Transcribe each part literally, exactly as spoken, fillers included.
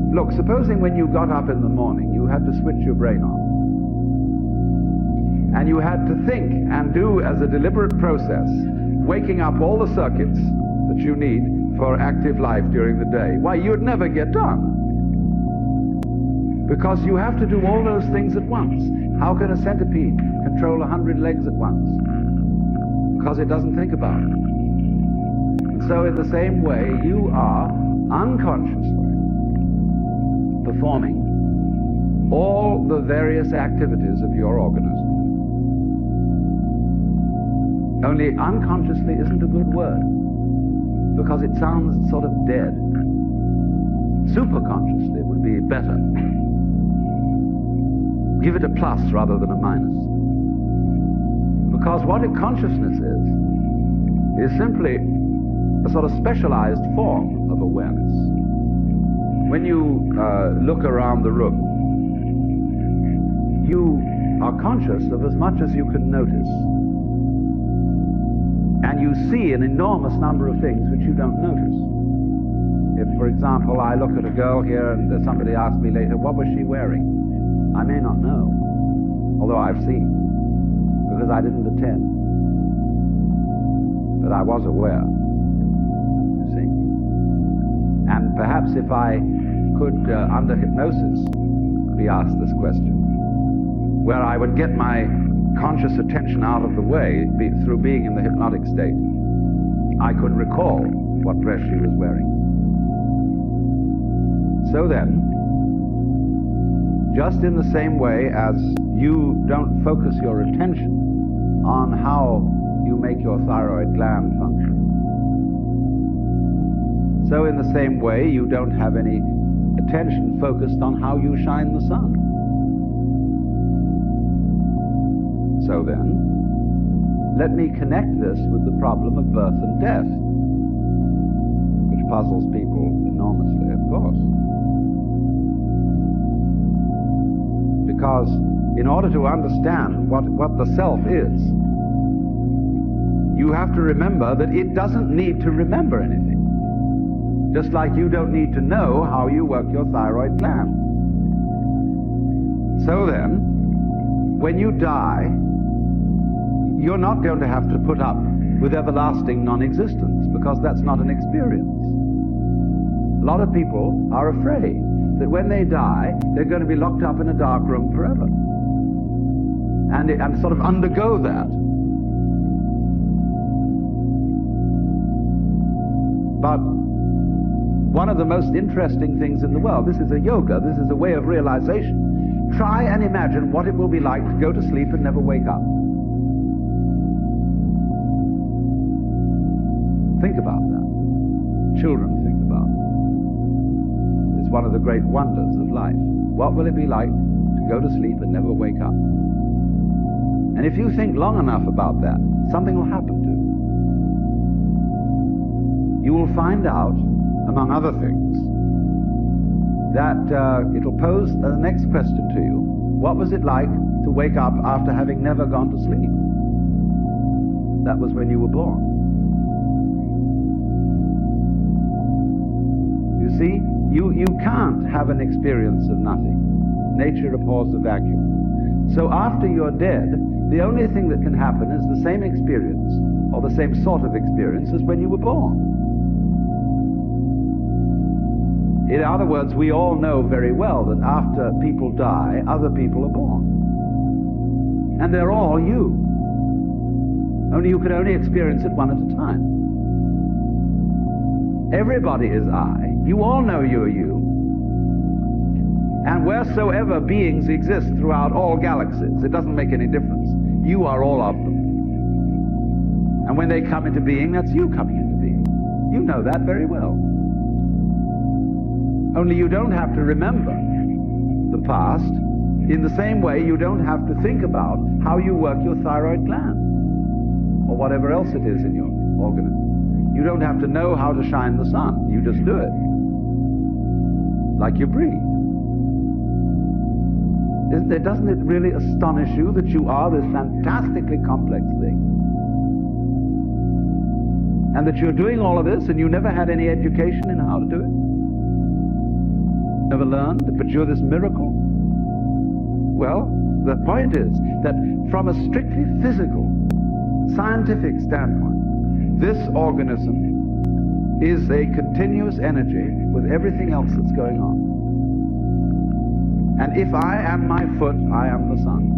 Look, supposing when you got up in the morning, you had to switch your brain on. And you had to think and do as a deliberate process, waking up all the circuits that you need for active life during the day. Why, you'd never get done. Because you have to do all those things at once. How can a centipede control a hundred legs at once? Because it doesn't think about it. And so in the same way, you are unconsciously performing all the various activities of your organism. Only unconsciously isn't a good word, because it sounds sort of dead. Superconsciously would be better. Give it a plus rather than a minus. Because what a consciousness is, is simply a sort of specialized form of awareness. When you uh, look around the room, you are conscious of as much as you can notice. And you see an enormous number of things which you don't notice. If, for example, I look at a girl here and uh, somebody asks me later, what was she wearing? I may not know, although I've seen, because I didn't attend. But I was aware, you see. And perhaps if I could, uh, under hypnosis, be asked this question, where I would get my conscious attention out of the way be, through being in the hypnotic state, I could recall what dress she was wearing. So then, just in the same way as you don't focus your attention on how you make your thyroid gland function, so in the same way you don't have any attention focused on how you shine the sun. So then, let me connect this with the problem of birth and death, which puzzles people enormously, of course. Because in order to understand what, what the self is, you have to remember that it doesn't need to remember anything. Just like you don't need to know how you work your thyroid gland. So then, when you die, you're not going to have to put up with everlasting non-existence, because that's not an experience. A lot of people are afraid that when they die, they're going to be locked up in a dark room forever. And, it, and sort of undergo that. But one of the most interesting things in the world, this is a yoga, this is a way of realization. Try and imagine what it will be like to go to sleep and never wake up. Think about that. Children think about it. It's one of the great wonders of life. What will it be like to go to sleep and never wake up? And if you think long enough about that, something will happen to you. You will find out, among other things, that uh, it'll pose the next question to you. What was it like to wake up after having never gone to sleep? That was when you were born. You see, you, you can't have an experience of nothing. Nature abhors the vacuum. So after you're dead, the only thing that can happen is the same experience, or the same sort of experience as when you were born. In other words, we all know very well that after people die, other people are born. And they're all you. Only you can only experience it one at a time. Everybody is I. You all know you're you. And wheresoever beings exist throughout all galaxies, it doesn't make any difference. You are all of them. And when they come into being, that's you coming into being. You know that very well. Only you don't have to remember the past. In the same way, you don't have to think about how you work your thyroid gland or whatever else it is in your organism. You don't have to know how to shine the sun. You just do it. Like you breathe. Isn't it, doesn't it really astonish you that you are this fantastically complex thing? And that you're doing all of this and you never had any education in how to do it? Never learned, but you're this miracle? Well, the point is that from a strictly physical, scientific standpoint, this organism is a continuous energy with everything else that's going on. And if I am my foot, I am the sun.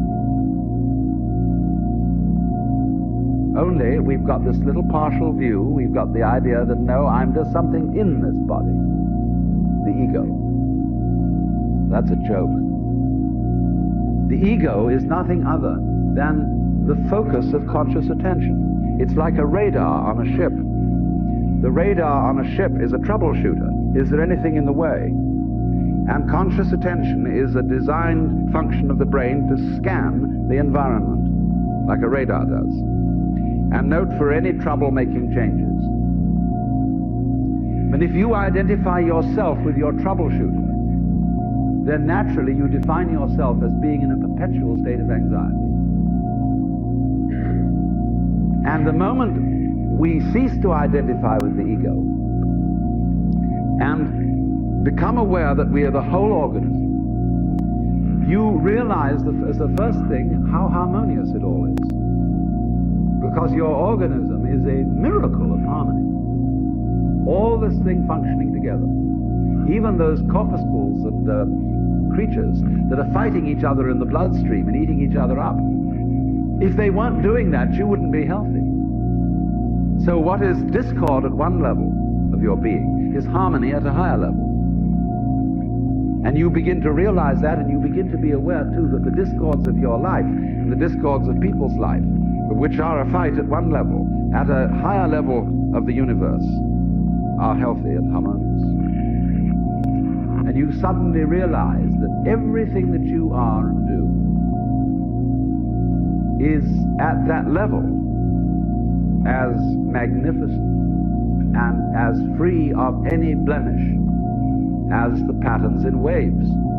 Only we've got this little partial view, we've got the idea that no, I'm just something in this body, the ego. That's a joke. The ego is nothing other than the focus of conscious attention. It's like a radar on a ship. The radar on a ship is a troubleshooter. Is there anything in the way? And conscious attention is a designed function of the brain to scan the environment, like a radar does, and note for any trouble-making changes. But if you identify yourself with your troubleshooter, then naturally you define yourself as being in a perpetual state of anxiety. And the moment we cease to identify with the ego and become aware that we are the whole organism, you realize that as the first thing how harmonious it all is. Because your organism is a miracle of harmony. All this thing functioning together. Even those corpuscles and uh, creatures that are fighting each other in the bloodstream and eating each other up. If they weren't doing that, you wouldn't be healthy. So what is discord at one level of your being is harmony at a higher level. And you begin to realize that, and you begin to be aware too that the discords of your life and the discords of people's life, which are a fight at one level, at a higher level of the universe, are healthy and harmonious. And you suddenly realize that everything that you are and do is at that level as magnificent and as free of any blemish as the patterns in waves.